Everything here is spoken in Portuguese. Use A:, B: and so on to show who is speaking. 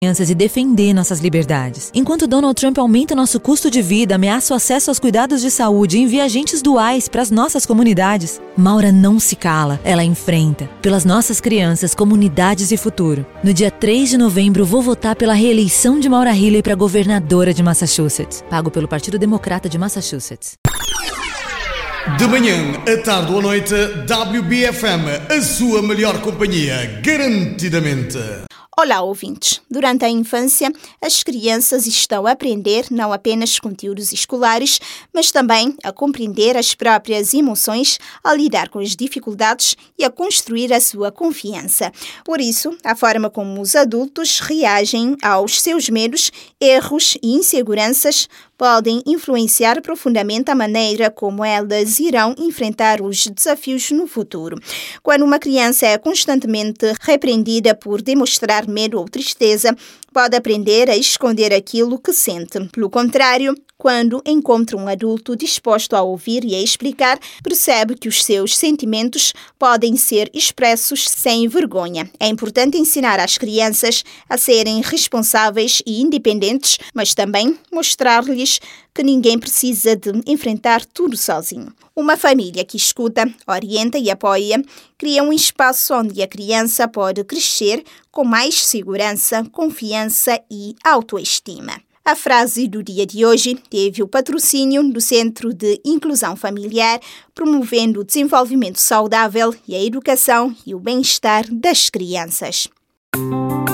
A: crianças e defender nossas liberdades. Enquanto Donald Trump aumenta nosso custo de vida, ameaça o acesso aos cuidados de saúde e envia agentes duais para as nossas comunidades, Maura não se cala, ela enfrenta. Pelas nossas crianças, comunidades e futuro. No dia 3 de novembro, vou votar pela reeleição de Maura Healey para governadora de Massachusetts. Pago pelo Partido Democrata de Massachusetts.
B: De manhã, à tarde ou à noite, WBFM, a sua melhor companhia, garantidamente.
C: Olá, ouvintes! Durante a infância, as crianças estão a aprender não apenas conteúdos escolares, mas também a compreender as próprias emoções, a lidar com as dificuldades e a construir a sua confiança. Por isso, a forma como os adultos reagem aos seus medos, erros e inseguranças podem influenciar profundamente a maneira como elas irão enfrentar os desafios no futuro. Quando uma criança é constantemente repreendida por demonstrar medo ou tristeza, pode aprender a esconder aquilo que sente. Pelo contrário, quando encontra um adulto disposto a ouvir e a explicar, percebe que os seus sentimentos podem ser expressos sem vergonha. É importante ensinar às crianças a serem responsáveis e independentes, mas também mostrar-lhes que ninguém precisa de enfrentar tudo sozinho. Uma família que escuta, orienta e apoia cria um espaço onde a criança pode crescer com mais segurança, confiança e autoestima. A frase do dia de hoje teve o patrocínio do Centro de Inclusão Familiar, promovendo o desenvolvimento saudável e a educação e o bem-estar das crianças.